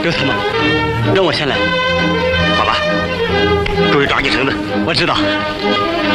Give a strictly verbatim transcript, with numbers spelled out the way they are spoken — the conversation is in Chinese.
刘参谋，让我先来。 好吧，注意抓紧绳子。 我知道。